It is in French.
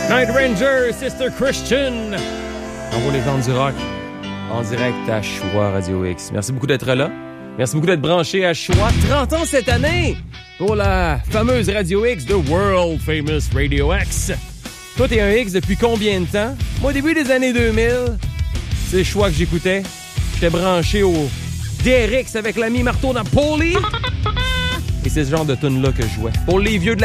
Night Ranger, Sister Christian. On va les vendre du rock en direct à Choix Radio X. Merci beaucoup d'être là. Merci beaucoup d'être branché à Choix. 30 ans cette année pour la fameuse Radio X de World Famous Radio X. Toi, t'es un X depuis combien de temps? Moi, au début des années 2000, c'est Choix que j'écoutais. J'étais branché au DRX avec l'ami Marteau Napoli. Et c'est ce genre de tune-là que je jouais. Pour les vieux de la